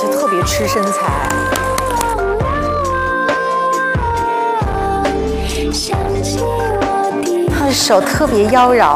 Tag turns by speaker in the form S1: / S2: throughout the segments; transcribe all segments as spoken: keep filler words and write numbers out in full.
S1: 就特别吃身材。他的手特别妖娆。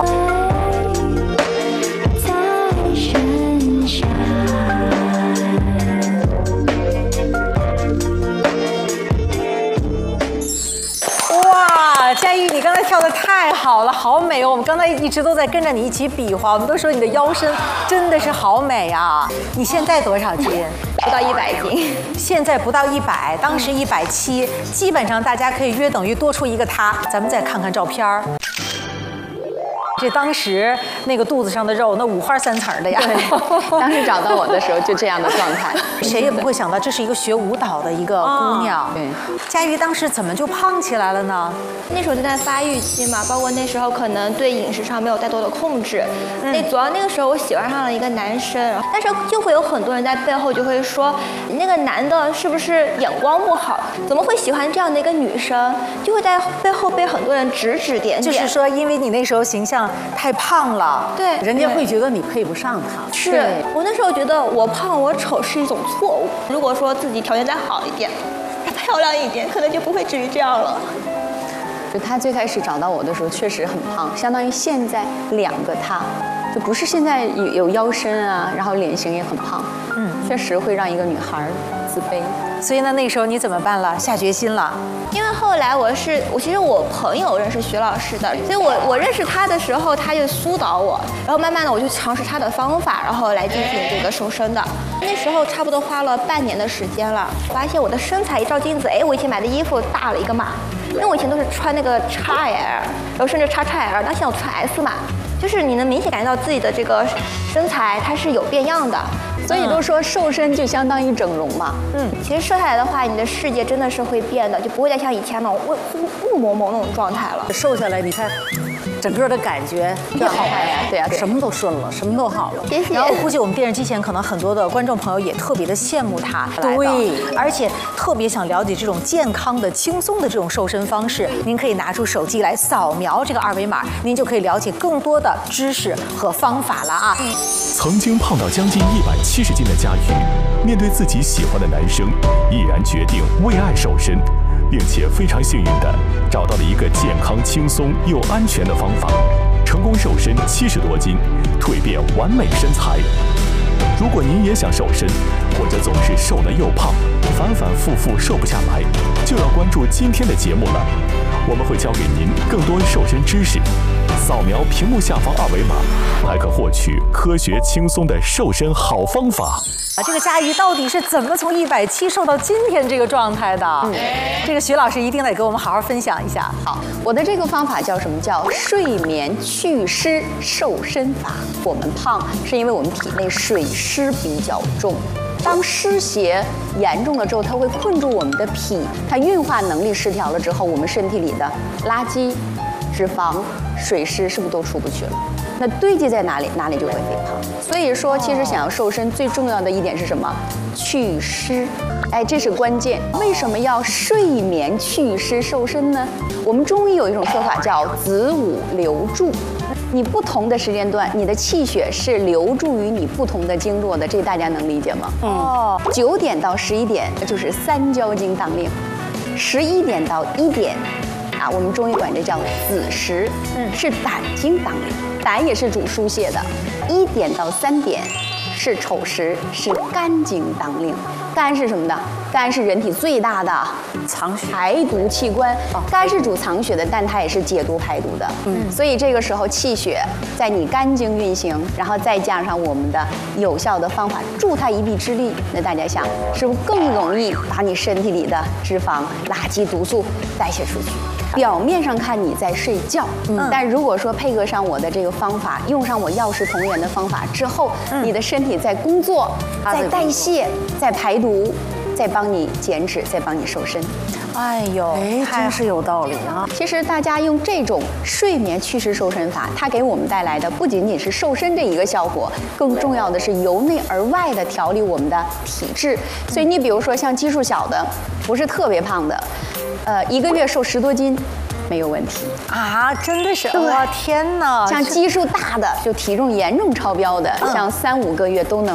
S1: 佳玉，你刚才跳得太好了，好美哦！我们刚才一直都在跟着你一起比划，我们都说你的腰身真的是好美啊！你现在多少斤？
S2: 不到一百斤。
S1: 现在不到一百，当时一百七，基本上大家可以约等于多出一个他。咱们再看看照片儿。 这当时那个肚子上的肉，那五花三层的呀。
S2: 对，当时找到我的时候就这样的状态，
S1: 谁也不会想到这是一个学舞蹈的一个姑娘。
S2: 对，
S1: 佳玉当时怎么就胖起来了呢？
S3: 那时候就在发育期嘛，包括那时候可能对饮食上没有太多的控制。嗯、那主要那个时候我喜欢上了一个男生，但是就会有很多人在背后就会说，那个男的是不是眼光不好？怎么会喜欢这样的一个女生？就会在背后被很多人指指点点。
S1: 就是说，因为你那时候形象 太胖了，
S3: 对，
S1: 人家会觉得你配不上他。
S3: 是我那时候觉得我胖我丑是一种错误。如果说自己条件再好一点，再漂亮一点，可能就不会至于这样了。
S2: 就他最开始找到我的时候确实很胖，相当于现在两个他，就不是现在有有腰身啊，然后脸型也很胖，嗯，确实会让一个女孩自卑。
S1: 所以呢，那时候你怎么办了？下决心了。
S3: 因为后来我是我，其实我朋友认识徐老师的，所以我我认识他的时候，他就疏导我，然后慢慢的我就尝试他的方法，然后来进行这个瘦身的。那时候差不多花了半年的时间了，发现我的身材一照镜子，哎，我以前买的衣服大了一个码，因为我以前都是穿那个 X L， 然后甚至 X X L， 但现在我穿 S 码，就是你能明显感觉到自己的这个身材它是有变样的。
S2: 所以都说瘦身就相当于整容嘛。
S3: 嗯，其实瘦下来的话，你的世界真的是会变的，就不会再像以前那种雾雾雾蒙蒙那种状态了。
S1: 瘦下来，你看，整个的感觉
S2: 更好呀，对呀，
S1: 什么都顺了，什么都好了。
S3: 谢谢。
S1: 然后估计我们电视机前可能很多的观众朋友也特别的羡慕她，对，而且特别想了解这种健康的、轻松的这种瘦身方式。您可以拿出手机来扫描这个二维码，您就可以了解更多的知识和方法了啊。嗯
S4: 曾经胖到将近一百七十斤的佳玉，面对自己喜欢的男生，毅然决定为爱瘦身，并且非常幸运地找到了一个健康、轻松又安全的方法，成功瘦身七十多斤，蜕变完美身材。如果您也想瘦身，或者总是瘦了又胖，反反复复瘦不下来，就要关注今天的节目了。我们会教给您更多瘦身知识。 扫描屏幕下方二维码，还可获取科学轻松的瘦身好方法。
S1: 啊，这个佳玉到底是怎么从一百七瘦到今天这个状态的？嗯，这个徐老师一定得给我们好好分享一下。
S2: 好，我的这个方法叫什么？叫睡眠祛湿瘦身法。我们胖是因为我们体内水湿比较重。 当湿邪严重了之后，它会困住我们的脾，它运化能力失调了之后，我们身体里的垃圾、脂肪、水湿是不是都出不去了？那堆积在哪里，哪里就会肥胖。所以说，其实想要瘦身，最重要的一点是什么？祛湿。哎，这是关键。为什么要睡眠祛湿瘦身呢？我们中医有一种说法叫子午流注。 你不同的时间段，你的气血是留注于你不同的经络的，这大家能理解吗？哦，九点到十一点就是三焦经当令，十一点到一点，啊，我们中医管这叫子时，嗯，是胆经当令，胆也是主疏泄的。一点到三点是丑时，是肝经当令。肝是什么的？肝是人体最大的藏排毒器官，肝是主藏血的，但它也是解毒排毒的。嗯，所以这个时候气血在你肝经运行，然后再加上我们的有效的方法助它一臂之力，那大家想，是不是更容易把你身体里的脂肪、垃圾、毒素代谢出去？表面上看你在睡觉，嗯，但如果说配合上我的这个方法，用上我药食同源的方法之后，嗯、你的身体在工作，在代谢，在排毒，在帮你减脂，在帮你瘦身。
S1: 哎呦，哎，真是有道理啊！
S2: 其实大家用这种睡眠祛湿瘦身法，它给我们带来的不仅仅是瘦身这一个效果，更重要的是由内而外的调理我们的体质。所以你比如说像基数小的，不是特别胖的。呃，一个月瘦十多斤，没有问题
S1: 啊！真的是，哇天哪！
S2: 像基数大的，就体重严重超标的，嗯、像三五个月都能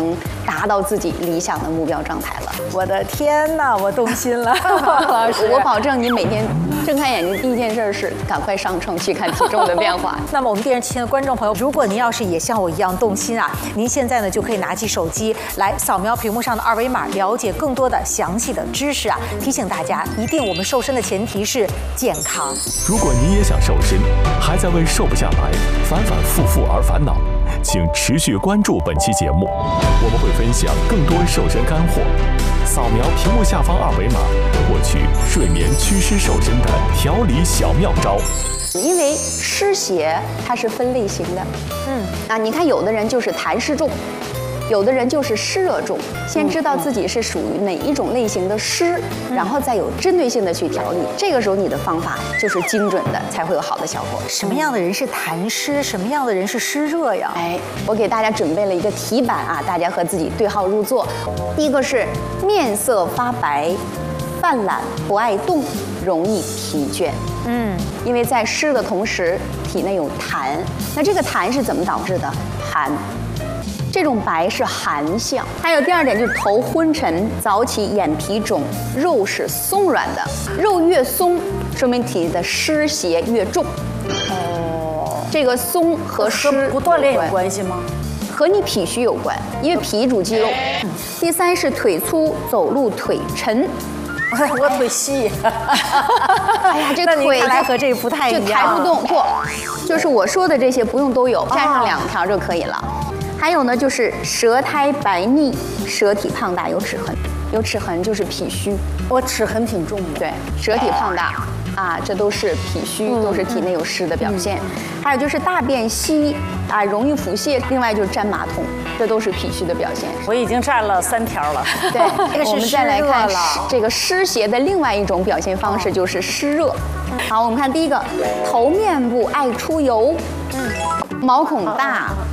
S2: 达到自己理想的目标状态了。
S1: 我的天哪，我动心了，老师。
S2: 我保证你每天睁开眼睛第一件事是赶快上秤去看体重的变化。
S1: 那么我们电视机前的观众朋友，如果您要是也像我一样动心啊，您现在呢就可以拿起手机来扫描屏幕上的二维码，了解更多的详细的知识啊。提醒大家，一定我们瘦身的前提是健康。
S4: 如果您也想瘦身，还在为瘦不下来反反复复而烦恼，请持续关注本期节目，我们会分享更多瘦身干货。扫描屏幕下方二维码，获取睡眠祛湿瘦身的调理小妙招。
S2: 因为湿邪它是分类型的，嗯，啊，你看有的人就是痰湿重，有的人就是湿热重。先知道自己是属于哪一种类型的湿，嗯、然后再有针对性的去调理。这个时候你的方法就是精准的，才会有好的效果。
S1: 什么样的人是痰湿？什么样的人是湿热呀？
S2: 哎，我给大家准备了一个题板啊，大家和自己对号入座。第一个是面色发白、犯懒、不爱动、容易疲倦。嗯，因为在湿的同时，体内有痰。那这个痰是怎么导致的？寒。这种白是寒象。还有第二点就是头昏沉、早起、眼皮肿、肉是松软的。肉越松，说明体内的湿邪越重。哦，这个松和湿
S1: 不锻炼有关系吗？
S2: 和你脾虚有关，因为脾主肌肉。第三是腿粗，走路腿沉。
S1: 我腿细，
S2: 哎呀，这腿
S1: 看来和这不太一样，
S2: 就抬不动。不，就是我说的这些不用都有，蘸上两条就可以了。还有呢，就是舌苔白腻、舌体胖大有齿痕，有齿痕就是脾虚。
S1: 我齿痕挺重的，
S2: 对，舌体胖大。啊，这都是脾虚，都是体内有湿的表现。嗯、还有就是大便稀啊，容易腹泻。另外就是沾马桶，这都是脾虚的表现。
S1: 我已经蘸了三条了。
S2: 对，我们再来看这个湿邪的另外一种表现方式，就是湿热。好，我们看第一个，头面部爱出油，嗯，毛孔大，